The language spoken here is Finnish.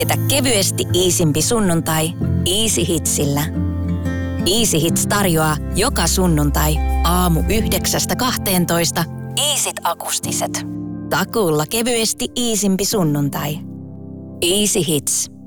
Vietä kevyesti iisimpi sunnuntai Easy Hitsillä. Easy Hits tarjoaa joka sunnuntai aamu 9–12 Easyt akustiset. Takuulla kevyesti iisimpi sunnuntai. Easy Hits.